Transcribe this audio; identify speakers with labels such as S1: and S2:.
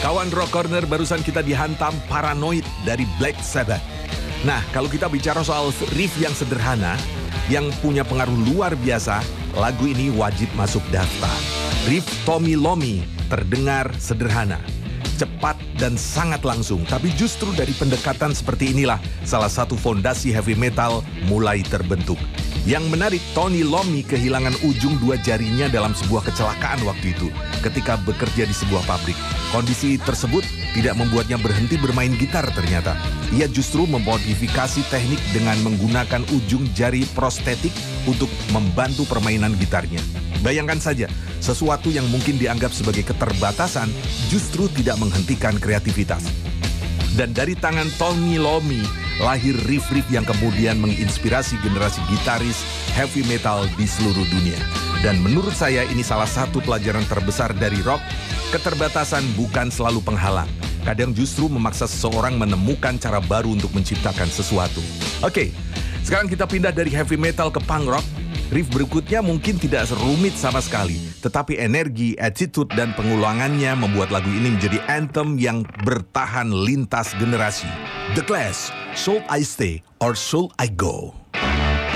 S1: Kawan Rock Corner, barusan kita dihantam Paranoid dari Black Sabbath. Nah, kalau kita bicara soal riff yang sederhana, yang punya pengaruh luar biasa, lagu ini wajib masuk daftar. Riff Tommy Iommi terdengar sederhana, cepat dan sangat langsung. Tapi justru dari pendekatan seperti inilah salah satu fondasi heavy metal mulai terbentuk. Yang menarik, Tony Iommi kehilangan ujung dua jarinya dalam sebuah kecelakaan waktu itu ketika bekerja di sebuah pabrik. Kondisi tersebut tidak membuatnya berhenti bermain gitar ternyata. Ia justru memodifikasi teknik dengan menggunakan ujung jari prostetik untuk membantu permainan gitarnya. Bayangkan saja, sesuatu yang mungkin dianggap sebagai keterbatasan justru tidak menghentikan kreativitas. Dan dari tangan Tony Iommi lahir riff-riff yang kemudian menginspirasi generasi gitaris heavy metal di seluruh dunia. Dan menurut saya ini salah satu pelajaran terbesar dari rock, keterbatasan bukan selalu penghalang. Kadang justru memaksa seseorang menemukan cara baru untuk menciptakan sesuatu. Oke, sekarang kita pindah dari heavy metal ke punk rock. Riff berikutnya mungkin tidak serumit sama sekali, tetapi energi, attitude, dan pengulangannya membuat lagu ini menjadi anthem yang bertahan lintas generasi. The Clash, Should I Stay or Should I Go?